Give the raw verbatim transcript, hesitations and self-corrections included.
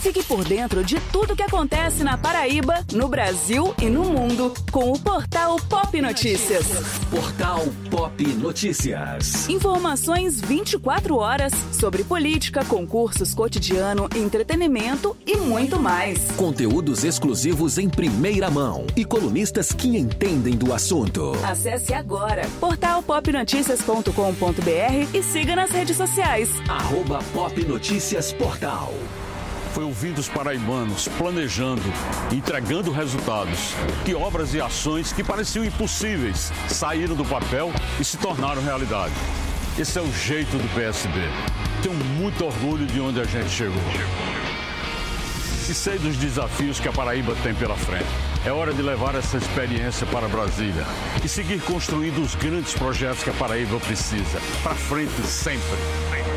Fique por dentro de tudo que acontece na Paraíba, no Brasil e no mundo com o Portal Pop Notícias. Portal Pop Notícias. Informações vinte e quatro horas sobre política, concursos, cotidiano, entretenimento e muito mais. Conteúdos exclusivos em primeira mão e colunistas que entendem do assunto. Acesse agora portal pop notícias ponto com ponto b r e siga nas redes sociais. Arroba Pop Notícias Portal. Foi ouvindo os paraibanos, planejando, entregando resultados. Que obras e ações que pareciam impossíveis saíram do papel e se tornaram realidade. Esse é o jeito do P S B. Tenho muito orgulho de onde a gente chegou. E sei dos desafios que a Paraíba tem pela frente. É hora de levar essa experiência para Brasília e seguir construindo os grandes projetos que a Paraíba precisa. Para frente sempre.